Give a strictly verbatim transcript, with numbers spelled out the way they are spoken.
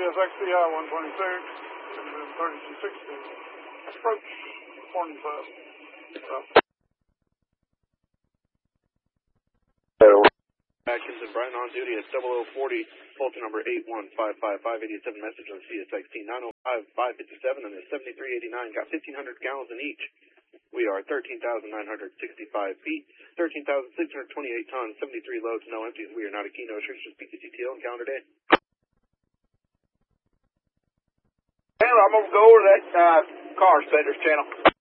S X C I one twenty-six, and then thirty-two sixty. Approach forty-five. Actions and Brian on duty at double oh forty, Fulton number eight one five five five eighty-seven, message on C S X T nine oh five five fifty-seven and the seventy-three eighty-nine, got fifteen hundred gallons in each. We are thirteen thousand nine hundred sixty-five feet, thirteen thousand six hundred twenty-eight tons, seventy-three loads, no empties. We are not a Keno restrictions, P Q T T L and calendar day. Taylor, I'm going to go over to that uh, car, Spender's channel.